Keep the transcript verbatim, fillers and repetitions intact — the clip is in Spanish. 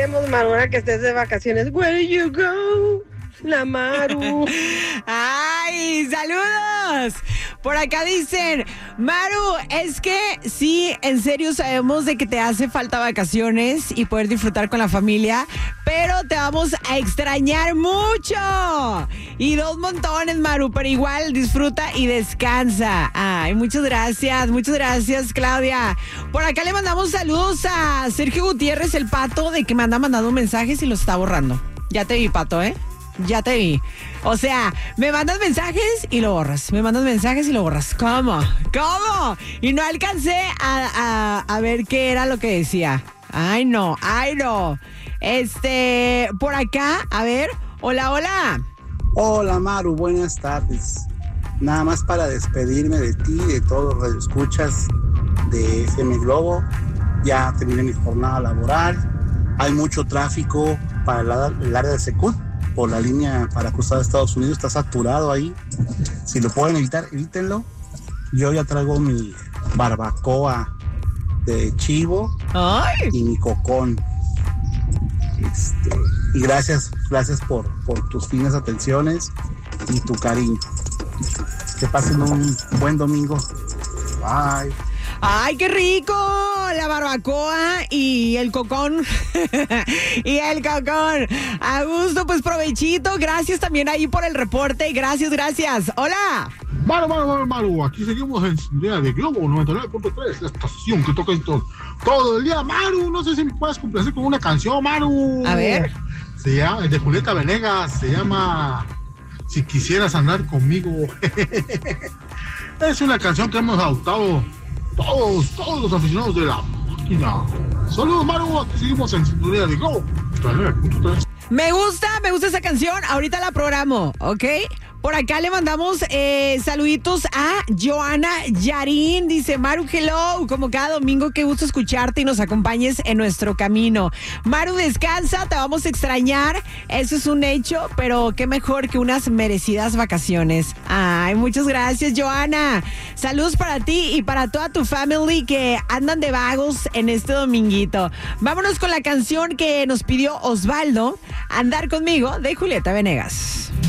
queremos, Maru, ahora que estés de vacaciones. Where you go, la Maru. ¡Ay, saludos! Por acá dicen, Maru, es que sí, en serio sabemos de que te hace falta vacaciones y poder disfrutar con la familia, pero te vamos a extrañar mucho. Y dos montones, Maru, pero igual disfruta y descansa. Ay, muchas gracias, muchas gracias, Claudia. Por acá le mandamos saludos a Sergio Gutiérrez, el Pato, de que me anda mandando mensajes y los está borrando. Ya te vi, Pato, ¿eh? Ya te vi. O sea, me mandas mensajes y lo borras. Me mandas mensajes y lo borras. ¿Cómo? ¿Cómo? Y no alcancé a, a, a ver qué era lo que decía. Ay, no. Ay, no. Este, por acá, a ver. Hola, hola. Hola, Maru. Buenas tardes. Nada más para despedirme de ti, de todos los radioescuchas de F M Globo. Ya terminé mi jornada laboral. Hay mucho tráfico para el, el área de Secut. Por la línea para cruzar a Estados Unidos, está saturado ahí. Si lo pueden evitar, evítenlo. Yo ya traigo mi barbacoa de chivo. ¡Ay! Y mi cocón. Este, y gracias, gracias por, por tus finas atenciones y tu cariño. Que pasen un buen domingo. Bye. ¡Ay, qué rico! La barbacoa y el cocón. y el cocón. A gusto, pues provechito. Gracias también ahí por el reporte. Gracias, gracias. Hola. Maru, Maru, Maru, Maru. Aquí seguimos en Sintonía de Globo noventa y nueve punto tres, la estación que toca en todo, todo el día. Maru, no sé si me puedes complacer con una canción, Maru. A ver. Se llama, es de Julieta Venegas. Se llama Si quisieras andar conmigo. Es una canción que hemos adoptado Todos, todos los aficionados de la máquina. Saludos, Maru, aquí seguimos en Sintonía de Go. Me gusta, me gusta esa canción. Ahorita la programo, ¿ok? Por acá le mandamos eh, saluditos a Joana Yarín. Dice, Maru, hello. Como cada domingo, qué gusto escucharte y nos acompañes en nuestro camino. Maru, descansa, te vamos a extrañar. Eso es un hecho, pero qué mejor que unas merecidas vacaciones. Ay, muchas gracias, Joana. Saludos para ti y para toda tu family que andan de vagos en este dominguito. Vámonos con la canción que nos pidió Osvaldo, Andar conmigo, de Julieta Venegas.